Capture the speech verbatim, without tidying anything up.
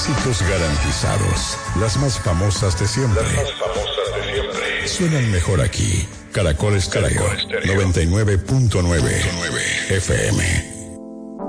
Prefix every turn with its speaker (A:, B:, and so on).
A: Éxitos garantizados. Las más famosas de siempre.
B: Las más famosas de siempre.
A: Suenan mejor aquí. Caracol Estéreo noventa y nueve punto nueve F M.